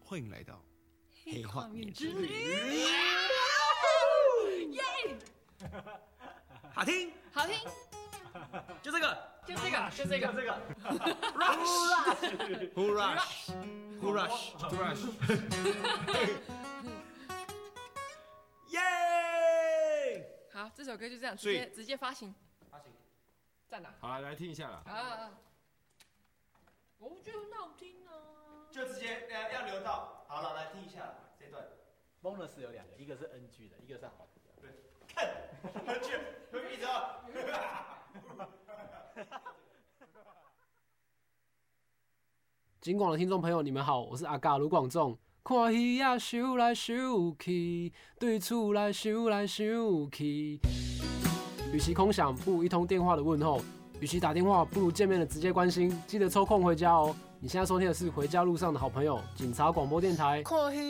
欢迎来到黑画面之旅。 耶！ 好听， 好听， 就这个， 就这个，就这个， 这个 Who rush？Who rush？Who rush？耶！ 好，这首歌就这样， 所以直接发行。 发行。 在哪？ 好了，来听一下啦。 啊！我觉得很好听啊。 就直接要留到。好了，来听一下这段。 bonus 有2个，一个是 NG 的，一个是好的。 对，看，NG，一直。 金广的听众朋友，你们好，我是阿嘎卢广仲。看戏啊，想来想去，对厝来想来想去。与其空想，不如一通电话的问候；与其打电话，不如见面的直接关心。记得抽空回家哦。你现在收听的是《回家路上的好朋友》警察广播电台。